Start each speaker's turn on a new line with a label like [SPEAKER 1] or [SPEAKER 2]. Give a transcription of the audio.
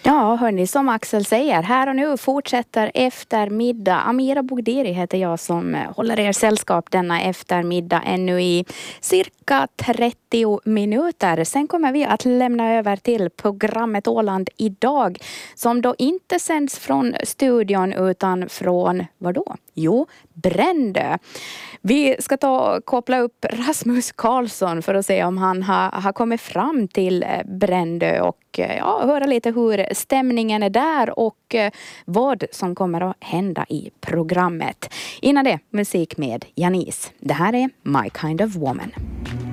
[SPEAKER 1] Ja, hörni, som Axel säger, här och nu fortsätter eftermiddag. Amira Bogdiri heter jag som håller er sällskap denna eftermiddag ännu i cirka 30 minuter. Sen kommer vi att lämna över till programmet Åland idag som då inte sänds från studion utan från, vadå? Jo, Brändö. Vi ska koppla upp Rasmus Karlsson för att se om han har kommit fram till Brändö och höra lite hur stämningen är där och vad som kommer att hända i programmet. Innan det, musik med Janice. Det här är My Kind of Woman.